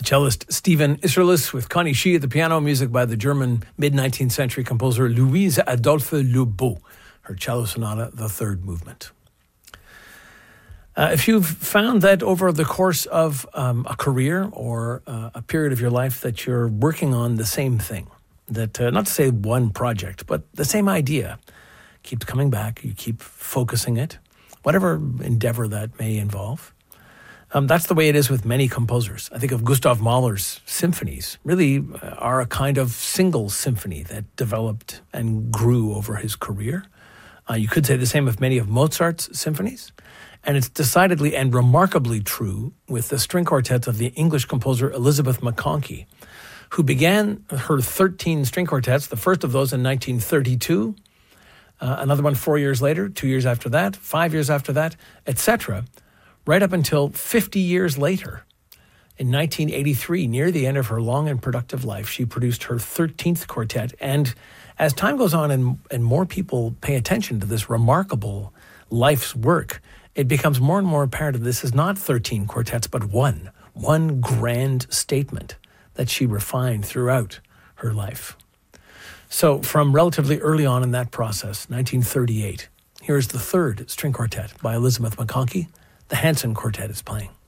The cellist Stephen Isserlis with Connie Shee at the piano, music by the German mid-19th century composer Louise Adolphe Lebeau, her cello sonata, the third movement. If you've found that over the course of a career or a period of your life that you're working on the same thing, that not to say one project, but the same idea keeps coming back, you keep focusing it, whatever endeavor that may involve. That's the way it is with many composers. I think of Gustav Mahler's symphonies really are a kind of single symphony that developed and grew over his career. You could say the same of many of Mozart's symphonies. And it's decidedly and remarkably true with the string quartets of the English composer Elizabeth McConkie, who began her 13 string quartets, the first of those in 1932, another one 4 years later, 2 years after that, 5 years after that, etc., right up until 50 years later. In 1983, near the end of her long and productive life, she produced her 13th quartet. And as time goes on and more people pay attention to this remarkable life's work, it becomes more and more apparent that this is not 13 quartets, but one grand statement that she refined throughout her life. So from relatively early on in that process, 1938, here's the third string quartet by Elizabeth McConkie. The Hanson Quartet is playing.